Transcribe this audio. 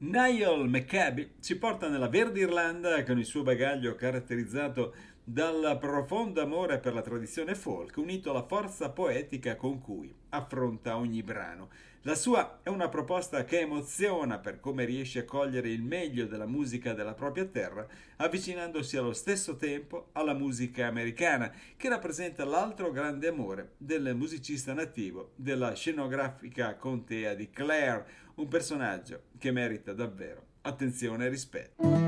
Niall Maccabi ci porta nella Verde Irlanda con il suo bagaglio caratterizzato dal profondo amore per la tradizione folk, unito alla forza poetica con cui affronta ogni brano. La sua è una proposta che emoziona per come riesce a cogliere il meglio della musica della propria terra, avvicinandosi allo stesso tempo alla musica americana, che rappresenta l'altro grande amore del musicista nativo della scenografica contea di Clare, un personaggio che merita davvero attenzione e rispetto.